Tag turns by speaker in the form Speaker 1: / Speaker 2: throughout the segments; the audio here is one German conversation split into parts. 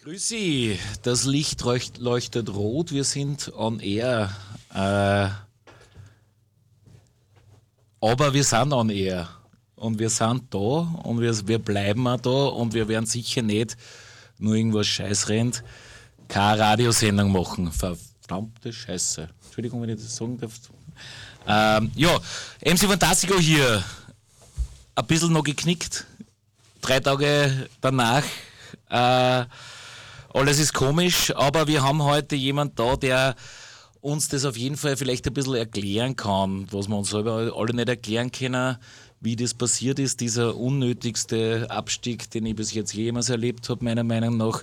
Speaker 1: Grüß Sie, das Licht leuchtet rot, wir sind on air. Aber wir sind on air. Und wir sind da und wir bleiben auch da und wir werden sicher nicht nur irgendwas Scheiß rennt, keine Radiosendung machen. Verdammte Scheiße. Entschuldigung, wenn ich das sagen darf. Ja, MC Fantastico hier. Ein bisschen noch geknickt. 3 Tage danach. Alles ist komisch, aber wir haben heute jemand da, der uns das auf jeden Fall vielleicht ein bisschen erklären kann, was wir uns selber alle nicht erklären können, wie das passiert ist, dieser unnötigste Abstieg, den ich bis jetzt jemals erlebt habe, meiner Meinung nach.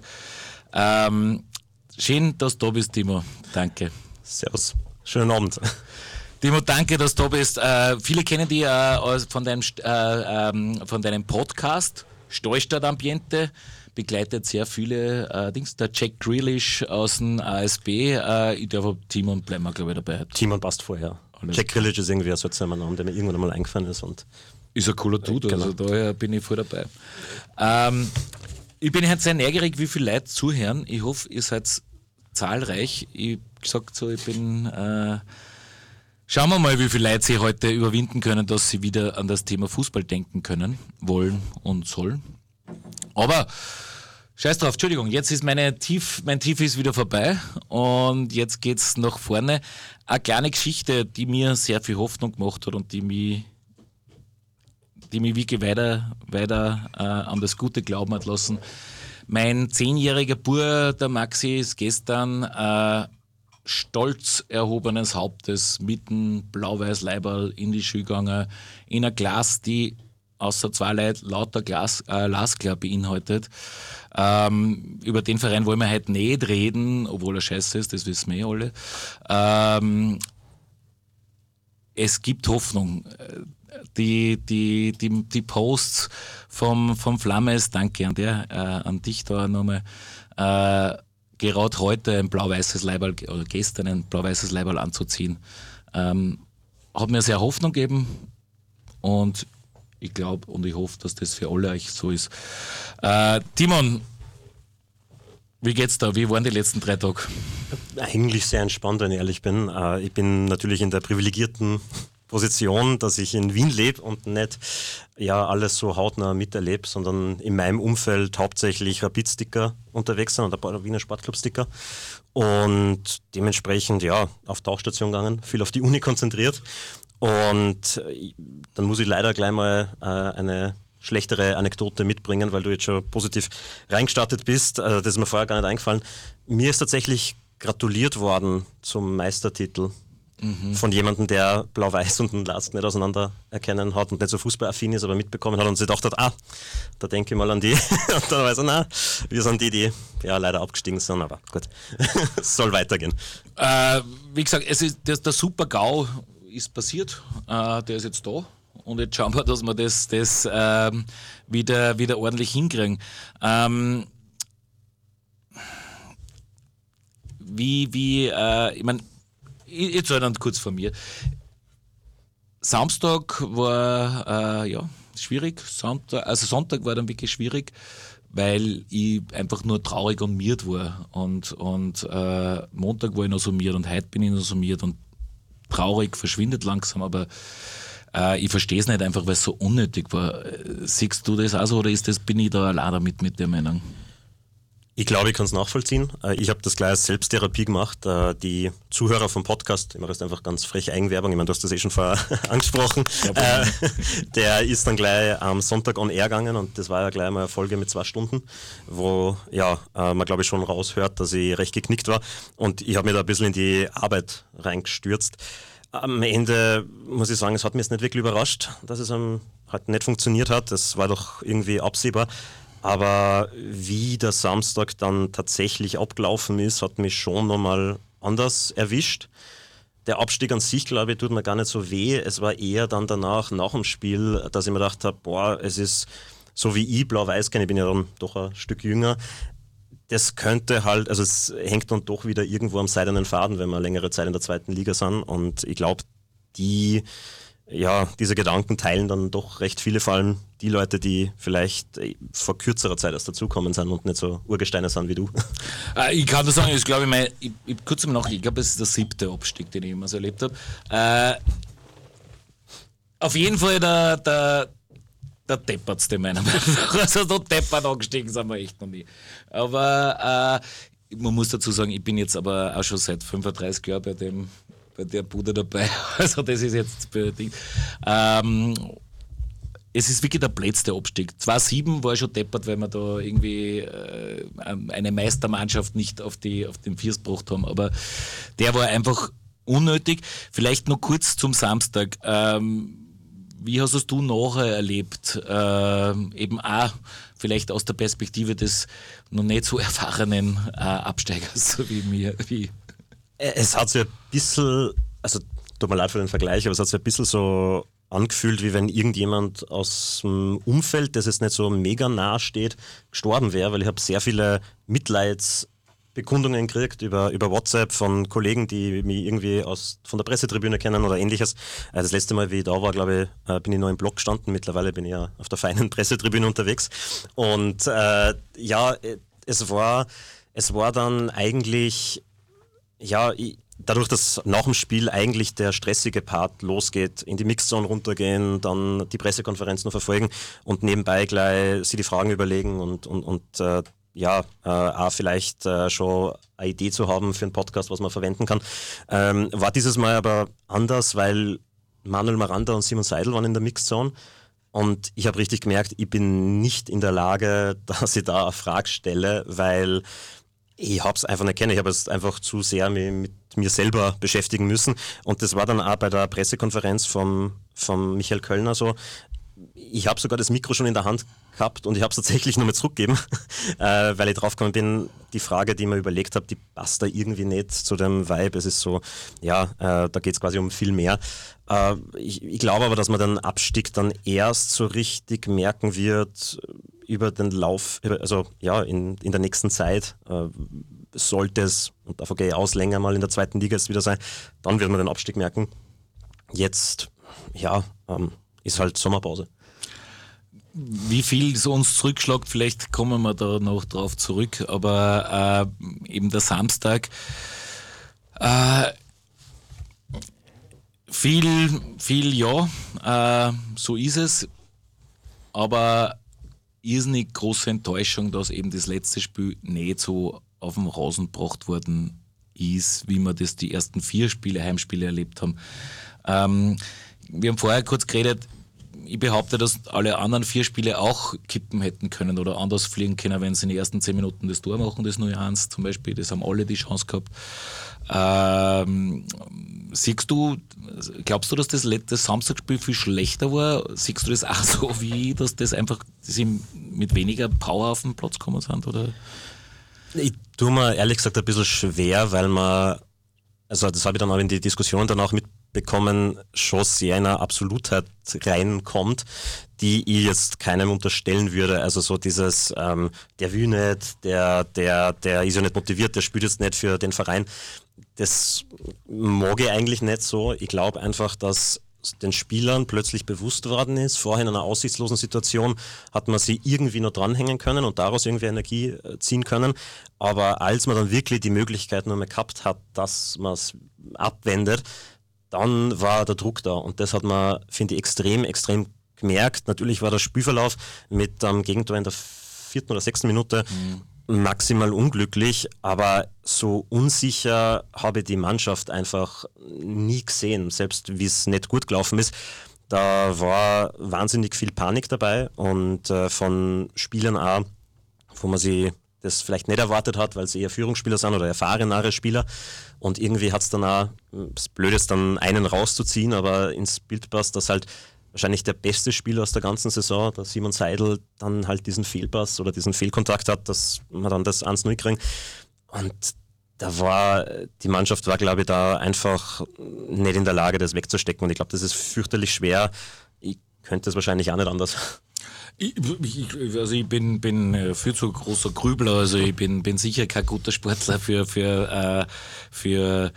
Speaker 1: Schön, dass du da bist, Timo. Danke.
Speaker 2: Servus. Schönen Abend.
Speaker 1: Timo, danke, dass du da bist. Viele kennen dich von deinem Podcast, Stallstadt-Ambiente. Begleitet sehr viele Dings. Der Jack Grealish aus dem ASB. Ich darf Timon bleiben wir, glaube ich, dabei.
Speaker 2: Timon passt vorher. Alles Jack Grealish ist irgendwie ein seltsamer Name, der mir irgendwann einmal eingefallen ist. Und
Speaker 1: ist ein cooler Dude,
Speaker 2: genau.
Speaker 1: Also daher bin ich voll dabei. Ich bin heute sehr neugierig, wie viele Leute zuhören. Ich hoffe, ihr seid zahlreich. Ich gesagt so, ich bin... Schauen wir mal, wie viele Leute sie heute überwinden können, dass sie wieder an das Thema Fußball denken können, wollen und sollen. Aber scheiß drauf, Entschuldigung, jetzt ist mein Tief ist wieder vorbei und jetzt geht's nach vorne. Eine kleine Geschichte, die mir sehr viel Hoffnung gemacht hat und die mich wirklich weiter an das Gute glauben hat lassen. Mein 10-jähriger Bub, der Maxi, ist gestern stolz erhobenes Hauptes mit dem blau-weiß Leiberl in die Schule gegangen, in einer Klasse, die außer 2 Leuten lauter Glasklar beinhaltet. Über den Verein wollen wir heute nicht reden, obwohl er scheiße ist, das wissen wir alle. Es gibt Hoffnung. Die Posts vom Flammes, danke an dich da nochmal, gerade heute ein blau-weißes Leiberl, oder gestern ein blau-weißes Leiberl anzuziehen, hat mir sehr Hoffnung gegeben und ich glaube und ich hoffe, dass das für alle euch so ist. Timon, wie geht's da? Wie waren die letzten 3 Tage?
Speaker 2: Eigentlich sehr entspannt, wenn ich ehrlich bin. Ich bin natürlich in der privilegierten Position, dass ich in Wien lebe und nicht alles so hautnah miterlebe, sondern in meinem Umfeld hauptsächlich Rapid-Sticker unterwegs sind und ein paar Wiener Sportclub-Sticker. Und dementsprechend auf Tauchstation gegangen, viel auf die Uni konzentriert. Und dann muss ich leider gleich mal eine schlechtere Anekdote mitbringen, weil du jetzt schon positiv reingestartet bist. Das ist mir vorher gar nicht eingefallen. Mir ist tatsächlich gratuliert worden zum Meistertitel von jemandem, der Blau-Weiß und den Last nicht auseinander erkennen hat und nicht so fußballaffin ist, aber mitbekommen hat und sich gedacht hat, da denke ich mal an die. Und dann weiß er, wir sind die leider abgestiegen sind, aber gut, es soll weitergehen.
Speaker 1: Wie gesagt, es ist der Super-GAU ist passiert, der ist jetzt da und jetzt schauen wir, dass wir das wieder ordentlich hinkriegen. Ich meine, ich erzähle dann kurz von mir. Samstag war schwierig, Sonntag war dann wirklich schwierig, weil ich einfach nur traurig und miert war und Montag war ich noch summiert und heute bin ich noch summiert und traurig verschwindet langsam, aber ich verstehe es nicht einfach, weil es so unnötig war. Siehst du das auch so oder bin ich da allein damit mit der Meinung?
Speaker 2: Ich glaube, ich kann es nachvollziehen. Ich habe das gleich als Selbsttherapie gemacht. Die Zuhörer vom Podcast, ich mache das einfach ganz frech Eigenwerbung, ich meine, du hast das schon vorher angesprochen, der ist dann gleich am Sonntag on air gegangen und das war ja gleich mal eine Folge mit 2 Stunden, wo man glaube ich schon raushört, dass ich recht geknickt war und ich habe mir da ein bisschen in die Arbeit reingestürzt. Am Ende muss ich sagen, es hat mich jetzt nicht wirklich überrascht, dass es halt nicht funktioniert hat. Das war doch irgendwie absehbar. Aber wie der Samstag dann tatsächlich abgelaufen ist, hat mich schon nochmal anders erwischt. Der Abstieg an sich, glaube ich, tut mir gar nicht so weh. Es war eher dann danach, nach dem Spiel, dass ich mir gedacht habe, es ist so wie ich Blau-Weiß kenne, ich bin ja dann doch ein Stück jünger. Das könnte halt, also es hängt dann doch wieder irgendwo am seidenen Faden, wenn wir längere Zeit in der 2. Liga sind. Und ich glaube, die diese Gedanken teilen dann doch recht viele, vor allem die Leute, die vielleicht vor kürzerer Zeit erst dazukommen sind und nicht so Urgesteine sind wie du.
Speaker 1: Ich kann nur sagen, ich glaube, ich kurz mal nach, ich glaube, es ist der 7. Abstieg, den ich immer so erlebt habe. Auf jeden Fall der deppertste meiner Meinung nach. Also so deppert angestiegen sind wir echt noch nie. Aber man muss dazu sagen, ich bin jetzt aber auch schon seit 35 Jahren bei der Bude dabei. Also das ist jetzt bedingt. Es ist wirklich der blödste Abstieg. 2-7 war schon deppert, weil wir da irgendwie eine Meistermannschaft nicht auf den First gebracht haben. Aber der war einfach unnötig. Vielleicht noch kurz zum Samstag. Wie hast es du nachher erlebt? Eben auch vielleicht aus der Perspektive des noch nicht so erfahrenen Absteigers, so wie mir.
Speaker 2: Es hat sich ein bisschen, also tut mir leid für den Vergleich, aber es hat sich ein bisschen so angefühlt, wie wenn irgendjemand aus dem Umfeld, das jetzt nicht so mega nah steht, gestorben wäre, weil ich habe sehr viele Mitleidsbekundungen gekriegt über WhatsApp von Kollegen, die mich irgendwie von der Pressetribüne kennen oder ähnliches. Das letzte Mal, wie ich da war, glaube ich, bin ich noch im Block gestanden. Mittlerweile bin ich ja auf der feinen Pressetribüne unterwegs. Und es war dann eigentlich, dadurch, dass nach dem Spiel eigentlich der stressige Part losgeht, in die Mixzone runtergehen, dann die Pressekonferenz noch verfolgen und nebenbei gleich sich die Fragen überlegen und auch vielleicht schon eine Idee zu haben für einen Podcast, was man verwenden kann. War dieses Mal aber anders, weil Manuel Miranda und Simon Seidel waren in der Mixzone. Und ich habe richtig gemerkt, ich bin nicht in der Lage, dass ich da eine Frage stelle, weil ich habe es einfach nicht kennen. Ich habe es einfach zu sehr mit mir selber beschäftigen müssen. Und das war dann auch bei der Pressekonferenz vom Michael Kölner so. Ich habe sogar das Mikro schon in der Hand gehabt und ich habe es tatsächlich nur mal zurückgegeben, weil ich drauf gekommen bin, die Frage, die ich mir überlegt habe, die passt da irgendwie nicht zu dem Vibe. Es ist so, da geht es quasi um viel mehr. Ich glaube aber, dass man den Abstieg dann erst so richtig merken wird über den Lauf, in der nächsten Zeit. Sollte es, und davon gehe ich aus, länger mal in der 2. Liga jetzt wieder sein, dann wird man den Abstieg merken. Jetzt, ist halt Sommerpause.
Speaker 1: Wie viel so uns zurückschlägt, vielleicht kommen wir da noch drauf zurück, aber eben der Samstag, viel so ist es, aber irrsinnig große Enttäuschung, dass eben das letzte Spiel nicht so auf dem Rasen gebracht worden ist, wie wir das die ersten 4 Heimspiele erlebt haben. Wir haben vorher kurz geredet, ich behaupte, dass alle anderen 4 Spiele auch kippen hätten können oder anders fliegen können, wenn sie in den ersten 10 Minuten das Tor machen, das 0-1 zum Beispiel, das haben alle die Chance gehabt. Glaubst du, dass das letzte Samstagspiel viel schlechter war? Siehst du das auch so wie, dass sie mit weniger Power auf den Platz gekommen sind? Oder?
Speaker 2: Ich tue mir ehrlich gesagt ein bisschen schwer, weil das habe ich dann auch in die Diskussion danach mitbekommen, schon sehr in eine Absolutheit reinkommt, die ich jetzt keinem unterstellen würde. Also so dieses, der will nicht, der ist ja nicht motiviert, der spielt jetzt nicht für den Verein. Das mag ich eigentlich nicht so. Ich glaube einfach, dass den Spielern plötzlich bewusst worden ist, vorher in einer aussichtslosen Situation hat man sie irgendwie noch dranhängen können und daraus irgendwie Energie ziehen können. Aber als man dann wirklich die Möglichkeit nur mehr gehabt hat, dass man es abwendet, dann war der Druck da. Und das hat man, finde ich, extrem, extrem gemerkt. Natürlich war der Spielverlauf mit dem Gegentor in der 4. oder 6. Minute maximal unglücklich, aber so unsicher habe ich die Mannschaft einfach nie gesehen, selbst wie es nicht gut gelaufen ist. Da war wahnsinnig viel Panik dabei und von Spielern auch, wo man sie das vielleicht nicht erwartet hat, weil sie eher Führungsspieler sind oder erfahrenere Spieler. Und irgendwie hat es dann auch, das Blöde ist dann einen rauszuziehen, aber ins Bild passt, dass halt wahrscheinlich der beste Spieler aus der ganzen Saison, der Simon Seidel, dann halt diesen Fehlpass oder diesen Fehlkontakt hat, dass man dann das 1-0 kriegen. Und die Mannschaft war, glaube ich, da einfach nicht in der Lage, das wegzustecken. Und ich glaube, das ist fürchterlich schwer. Ich könnte es wahrscheinlich auch nicht anders.
Speaker 1: Ich bin viel zu großer Grübler, also ich bin sicher kein guter Sportler für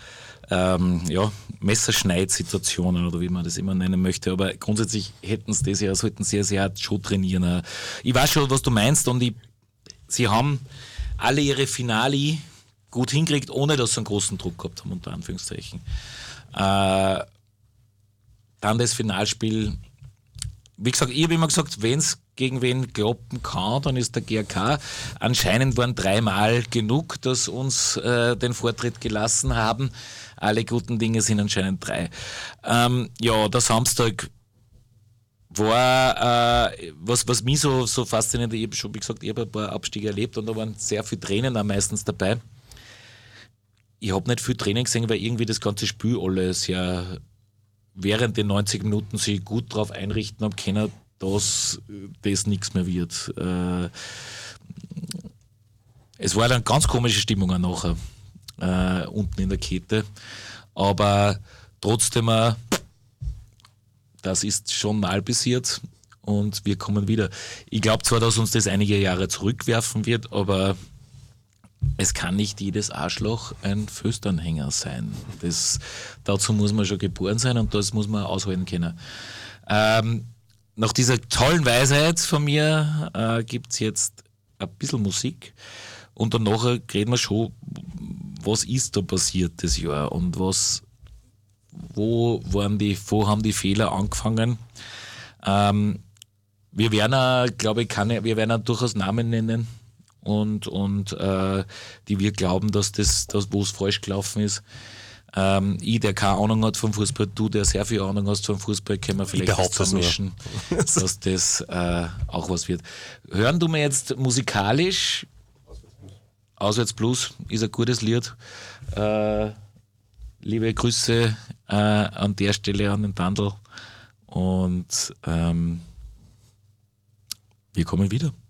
Speaker 1: Messerschneid-Situationen oder wie man das immer nennen möchte. Aber grundsätzlich sollten sie das ja schon trainieren. Ich weiß schon, was du meinst und sie haben alle ihre Finale gut hingekriegt, ohne dass sie einen großen Druck gehabt haben, unter Anführungszeichen. Dann das Finalspiel. Wie gesagt, ich habe immer gesagt, wenn es gegen wen kloppen kann, dann ist der GRK. Anscheinend waren 3 Mal genug, dass uns den Vortritt gelassen haben. Alle guten Dinge sind anscheinend 3. Der Samstag war, was mich so fasziniert, ich habe schon, wie gesagt, ich habe ein paar Abstiege erlebt und da waren sehr viele Tränen auch meistens dabei. Ich habe nicht viel Tränen gesehen, weil irgendwie das ganze Spiel alle sehr während den 90 Minuten sich gut darauf einrichten haben können, dass das nichts mehr wird. Es war dann ganz komische Stimmung auch nachher unten in der Kette, aber trotzdem, das ist schon mal passiert und wir kommen wieder. Ich glaube zwar, dass uns das einige Jahre zurückwerfen wird, aber es kann nicht jedes Arschloch ein Föstanhänger sein. Dazu muss man schon geboren sein und das muss man aushalten können. Nach dieser tollen Weisheit von mir gibt es jetzt ein bisschen Musik und danach reden wir schon, was ist da passiert das Jahr und wo haben die Fehler angefangen. Wir werden durchaus Namen nennen und die wir glauben, dass wo es falsch gelaufen ist. Ich, der keine Ahnung hat vom Fußball, du, der sehr viel Ahnung hast vom Fußball, können wir vielleicht zusammenmischen, dass das auch was wird. Hören du mir jetzt musikalisch, Auswärts Blues ist ein gutes Lied. Liebe Grüße an der Stelle an den Dandl und wir kommen wieder.